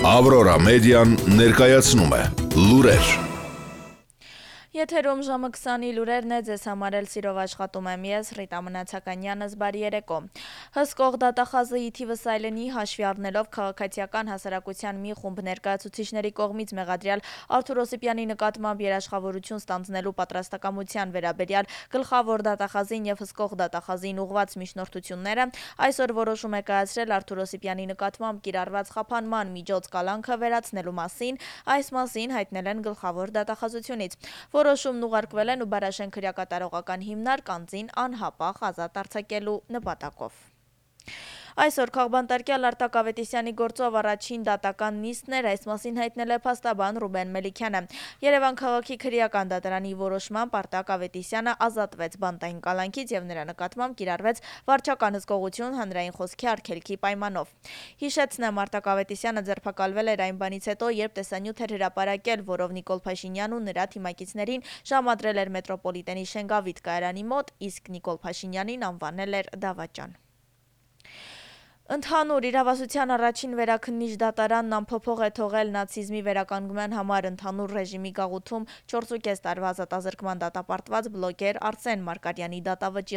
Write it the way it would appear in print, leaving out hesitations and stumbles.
Ավրորա մեդիան ներկայացնում է լուրեր։ Եթերում ժամը 20-ի լուրերն է, ձեզ համարել սիրով աշխատում եմ ես, Ռիտա Մնացականյանս, բարի երեկո։ Հսկող դատախազի թիվս այլնի հաշվի առնելով քաղաքացիական հասարակության մի խումբ ներկայացուցիչների կողմից մեղադրյալ Արթուր Օսիպյանի նկատմամբ երաշխավորություն ստանձնելու պատրաստակամության վերաբերյալ գլխավոր դատախազին եւ հսկող դատախազին ուղղված միջնորդությունները այսօր որոշում է կայացրել Արթուր Օսիպյանի նկատմամբ կիրառված խափանման միջոց կալանքը վերացնելու մասին, այս մասին հայտնել են գլխավոր դատախազությունից։ Որոշումն ուղարկվել են Ուբարաշեն քրեակատարողական հիմնարկ անձին անհապաղ ազատ արձակելու նպատակով։ Այսօր քաղբանտարկյալ Արտակ Ավետիսյանի գործով առաջին դատական նիստն էր, այս մասին հայտնել է փաստաբան Ռուբեն Մելիքյանը։ Երևան քաղաքի քրեական դատարանի որոշմամբ Արտակ Ավետիսյանը ազատվեց բանտային կալանքից եւ նրա նկատմամբ կիրառվեց վարչական հսկողություն հանրային խոսքի արգելքի պայմանով։ Հիշեցնեմ, Արտակ Ավետիսյանը ձերբակալվել էր այն բանից հետո, երբ տեսանյութ էր հրապարակել, որով Նիկոլ Փաշինյանն ու նրա թիմակիցներին ժամադրել էր մետրոպոլիտենի Շենգավիթ կայարանի մոտ, իսկ Նիկոլ Փաշինյանին անվանել էր դավաճան։ Ընդհանուր իրավասության առաջին վերաքննիչ դատարանն անփոփոխ է թողել նացիզմի վերականգնման համար ընդհանուր ռեժիմի գաղութում 4,5 տարվա ազատազրկման դատապարտված բլոգեր Արսեն Մարգարյանի դատավճիռ